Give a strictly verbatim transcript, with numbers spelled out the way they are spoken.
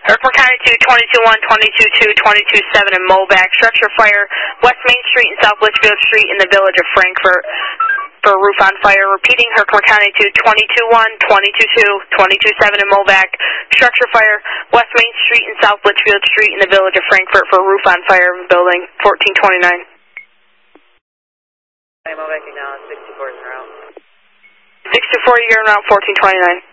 Airport County two, twenty-two one, twenty-two two, twenty-two seven in Mobac. Structure fire, West Main Street and South Litchfield Street in the village of Frankfort for roof on fire. Repeating, Herkimer County two, twenty-two one, twenty-two two, twenty-two seven in Mobac. Structure fire, West Main Street and South Litchfield Street in the village of Frankfort for roof on fire in building fourteen twenty-nine. Mobac now, sixty-four is en route. sixty-four, you're around fourteen twenty-nine.